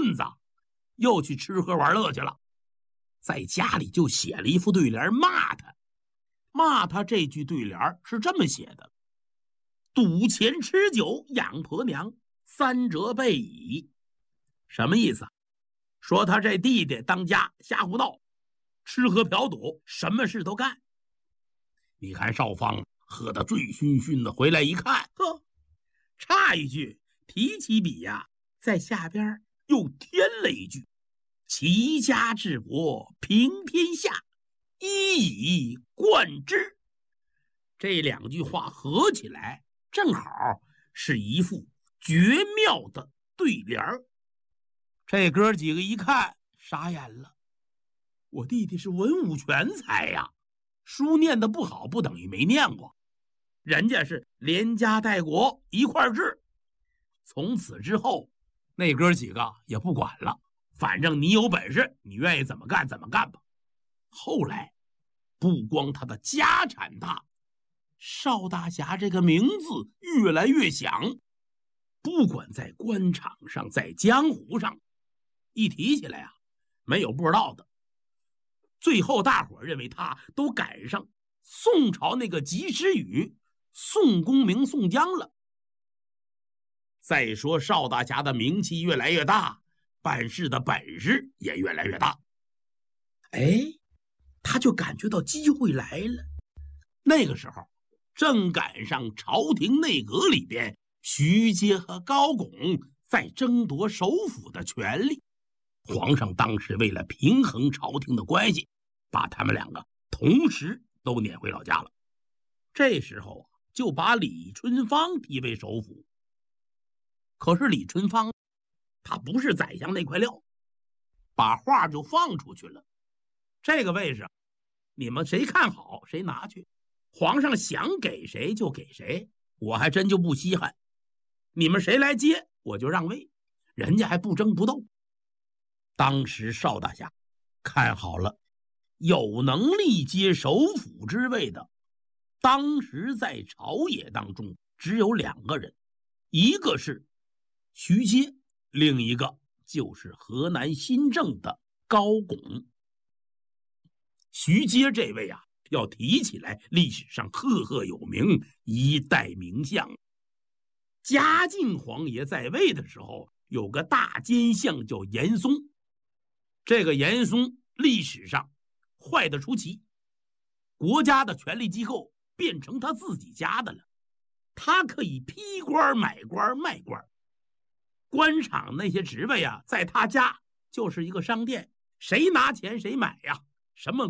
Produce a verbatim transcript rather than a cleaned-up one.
棍子，又去吃喝玩乐去了。在家里就写了一副对联骂他。骂他这句对联是这么写的：赌钱吃酒养婆娘，三折背矣。什么意思？说他这弟弟当家瞎胡闹，吃喝嫖赌，什么事都干。你看少芳喝得醉醺醺的回来一看，呵，差一句提起笔呀，在下边又添了一句：齐家治国平天下，一以贯之。这两句话合起来正好是一副绝妙的对联儿。这哥几个一看傻眼了，我弟弟是文武全才呀，书念得不好不等于没念过，人家是连家带国一块治。从此之后那哥几个也不管了，反正你有本事，你愿意怎么干怎么干吧。后来不光他的家产大，邵大侠这个名字越来越响，不管在官场上在江湖上，一提起来啊，没有不知道的。最后大伙认为他都赶上宋朝那个及时雨宋公明宋江了。再说邵大侠的名气越来越大，办事的本事也越来越大。哎，他就感觉到机会来了。那个时候正赶上朝廷内阁里边徐阶和高拱在争夺首辅的权力。皇上当时为了平衡朝廷的关系，把他们两个同时都撵回老家了。这时候就把李春芳提为首辅。可是李春芳他不是宰相那块料，把话就放出去了。这个位置你们谁看好谁拿去，皇上想给谁就给谁，我还真就不稀罕。你们谁来接我就让位，人家还不争不斗。当时邵大侠看好了有能力接首辅之位的，当时在朝野当中只有两个人，一个是徐阶，另一个就是河南新政的高拱。徐阶这位啊，要提起来历史上赫赫有名，一代名相。嘉靖皇爷在位的时候有个大奸相叫严嵩，这个严嵩历史上坏得出奇，国家的权力机构变成他自己家的了，他可以批官买官卖官，官场那些职位啊，在他家就是一个商店，谁拿钱谁买呀，什么